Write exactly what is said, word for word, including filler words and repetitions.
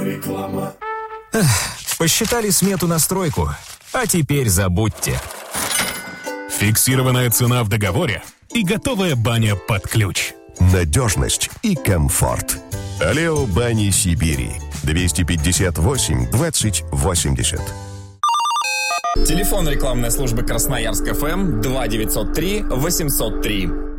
Реклама. Эх, посчитали смету на стройку, а теперь забудьте. Фиксированная цена в договоре и готовая баня под ключ. Надежность и комфорт. Алео Бани Сибири. двести пятьдесят восемь двадцать восемьдесят. Телефон рекламной службы Красноярск ФМ два девятьсот три восемьсот три.